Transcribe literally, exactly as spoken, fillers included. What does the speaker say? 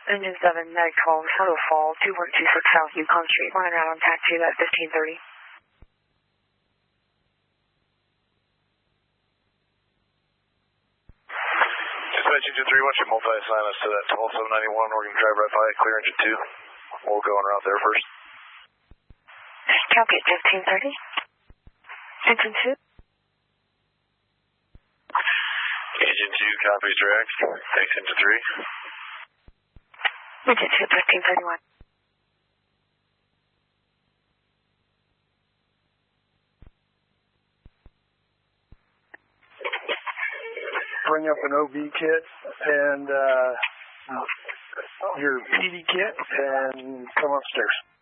Engine seven, Mag twelve, Shadow Fall, two one two six South Yukon Street, line out on taxi at fifteen thirty. Dispatch engine three, watch your multi-assign us to that twelve seven ninety-one. We're going to drive right by it, clear engine two. We'll go en route there first. Calgate fifteen thirty. Engine two. Engine two, copies direct. Thanks, engine three. Engine two, fifteen thirty-one. Bring up an O B kit and uh, your P D kit and come upstairs.